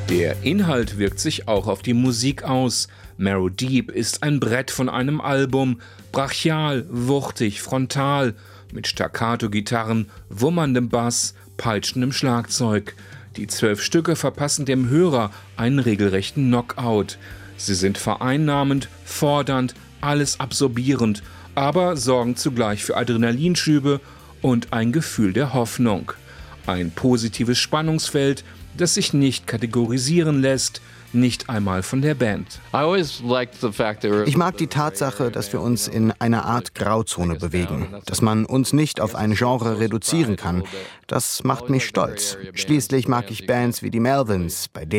Der Inhalt wirkt sich auch auf die Musik aus. Marrow Deep ist ein Brett von einem Album, brachial, wuchtig, frontal, mit Staccato-Gitarren, wummerndem Bass, peitschendem Schlagzeug. Die 12 Stücke verpassen dem Hörer einen regelrechten Knockout. Sie sind vereinnahmend, fordernd, alles absorbierend, aber sorgen zugleich für Adrenalinschübe und ein Gefühl der Hoffnung. Ein positives Spannungsfeld, das sich nicht kategorisieren lässt, nicht einmal von der Band. Ich mag die Tatsache, dass wir uns in einer Art Grauzone bewegen, dass man uns nicht auf ein Genre reduzieren kann. Das macht mich stolz. Schließlich mag ich Bands wie die Melvins, bei denen